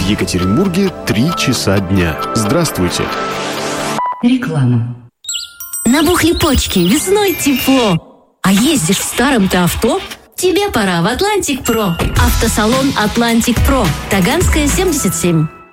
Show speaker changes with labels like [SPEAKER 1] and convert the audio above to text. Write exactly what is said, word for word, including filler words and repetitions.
[SPEAKER 1] В Екатеринбурге три часа дня. Здравствуйте.
[SPEAKER 2] Реклама.
[SPEAKER 3] Набухли почки, весной тепло. А ездишь в старом-то авто? Тебе пора в Атлантик Про. Автосалон Атлантик Про. Таганская, семьдесят семь.